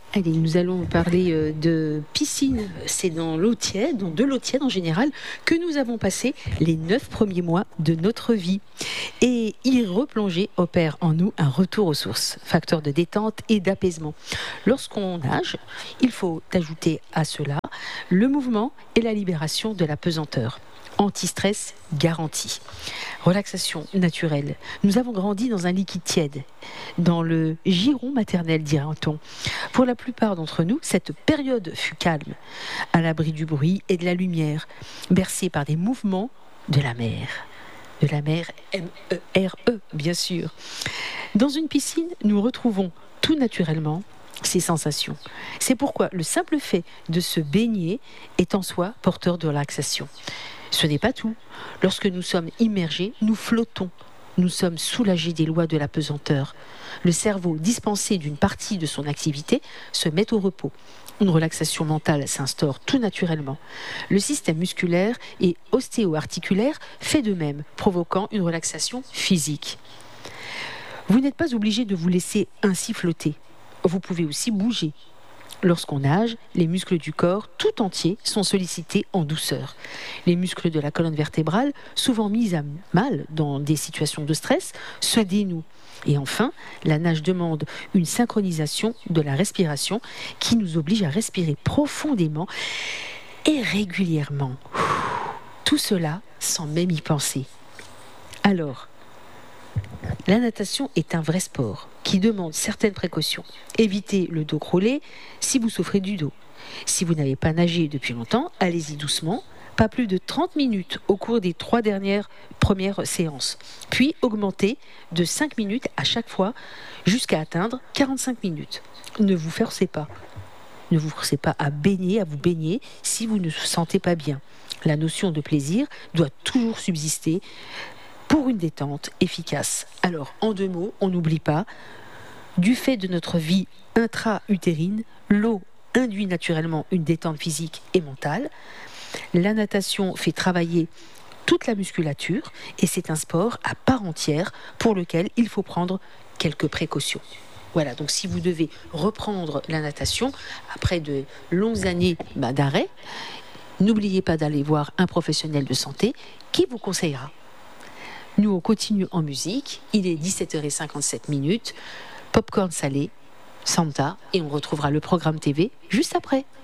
Allez, nous allons parler de piscine. C'est dans l'eau tiède, dans de l'eau tiède en général, que nous avons passé les 9 premiers mois de notre vie. Et y replonger opère en nous un retour aux sources, facteur de détente et d'apaisement. Lorsqu'on nage, il faut ajouter à cela le mouvement et la libération de la pesanteur. Anti-stress garanti. Relaxation naturelle. Nous avons grandi dans un liquide tiède, dans le giron maternel, dira-t-on. Pour la plupart d'entre nous, cette période fut calme, à l'abri du bruit et de la lumière, bercée par des mouvements de la mer. De la mer, M-E-R-E, bien sûr. Dans une piscine, nous retrouvons tout naturellement ces sensations. C'est pourquoi le simple fait de se baigner est en soi porteur de relaxation. Ce n'est pas tout. Lorsque nous sommes immergés, nous flottons. Nous sommes soulagés des lois de la pesanteur. Le cerveau, dispensé d'une partie de son activité, se met au repos. Une relaxation mentale s'instaure tout naturellement. Le système musculaire et ostéo-articulaire fait de même, provoquant une relaxation physique. Vous n'êtes pas obligé de vous laisser ainsi flotter. Vous pouvez aussi bouger. Lorsqu'on nage, les muscles du corps tout entier sont sollicités en douceur. Les muscles de la colonne vertébrale, souvent mis à mal dans des situations de stress, se dénouent. Et enfin, la nage demande une synchronisation de la respiration qui nous oblige à respirer profondément et régulièrement. Tout cela sans même y penser. Alors, la natation est un vrai sport qui demande certaines précautions. Évitez le dos crawlé si vous souffrez du dos. Si vous n'avez pas nagé depuis longtemps, allez-y doucement, pas plus de 30 minutes au cours des 3 premières séances. Puis augmentez de 5 minutes à chaque fois jusqu'à atteindre 45 minutes. Ne vous forcez pas. Ne vous forcez pas à vous baigner si vous ne vous sentez pas bien. La notion de plaisir doit toujours subsister pour une détente efficace. Alors, en 2 mots, on n'oublie pas, du fait de notre vie intra-utérine, l'eau induit naturellement une détente physique et mentale. La natation fait travailler toute la musculature et c'est un sport à part entière pour lequel il faut prendre quelques précautions. Voilà, donc si vous devez reprendre la natation après de longues années d'arrêt, n'oubliez pas d'aller voir un professionnel de santé qui vous conseillera. Nous, on continue en musique. Il est 17h57. Popcorn salé, Santa, et on retrouvera le programme TV juste après.